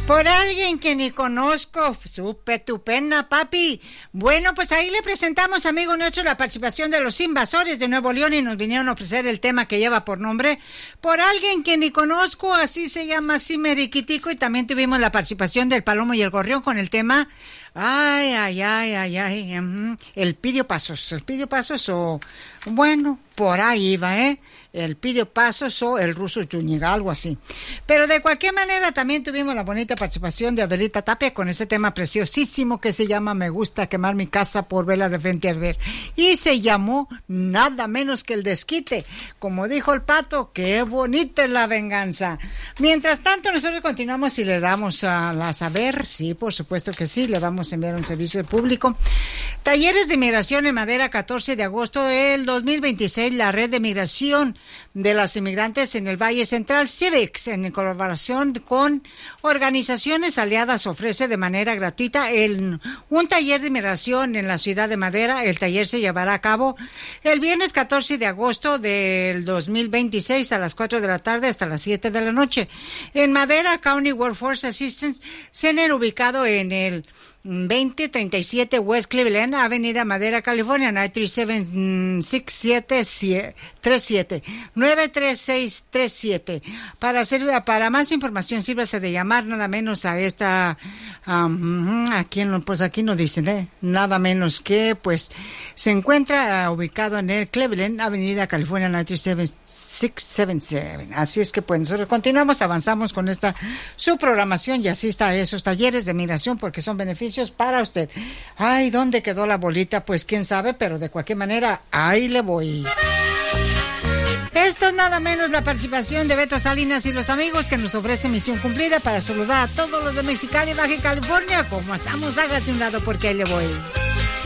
Por alguien que ni conozco, supe tu pena, papi. Bueno, pues ahí le presentamos, amigo nuestro, la participación de los Invasores de Nuevo León y nos vinieron a ofrecer el tema que lleva por nombre Por alguien que ni conozco, así se llama, así meriquitico, y también tuvimos la participación del Palomo y el Gorrión con el tema el pidió pasos o, bueno, por ahí iba, el pidió pasos o el ruso Zúñiga, algo así. Pero de cualquier manera también tuvimos la bonita participación de Adelita Tapia con ese tema preciosísimo que se llama Me gusta quemar mi casa por verla de frente al ver. Y se llamó nada menos que El desquite. Como dijo el Pato, qué bonita es la venganza. Mientras tanto, nosotros continuamos y le damos a saber, sí, por supuesto que sí, le vamos a enviar un servicio al público. Talleres de migración en Madera, 14 de agosto del 2026, la red de migración de los inmigrantes en el Valle Central, Civics, en colaboración con organizaciones aliadas, ofrece de manera gratuita un taller de inmigración en la ciudad de Madera. El taller se llevará a cabo el viernes 14 de agosto del 2026 a las 4 de la tarde hasta las 7 de la noche. En Madera, County Workforce Assistance Center, ubicado en el 2037 West Cleveland, Avenida Madera, California, 93637. Para más información, sírvase de llamar nada menos a esta, aquí no dicen, nada menos que, pues, se encuentra ubicado en el Cleveland, Avenida California, 93677. Así es que, pues, nosotros continuamos, avanzamos con su programación y asista a esos talleres de migración porque son beneficios para usted. Ay, ¿dónde quedó la bolita? Pues quién sabe, pero de cualquier manera, ahí le voy. Esto es nada menos la participación de Beto Salinas y los amigos que nos ofrecen misión cumplida para saludar a todos los de Mexicali, Baja California. ¿Cómo estamos? Hágase un lado porque ahí le voy.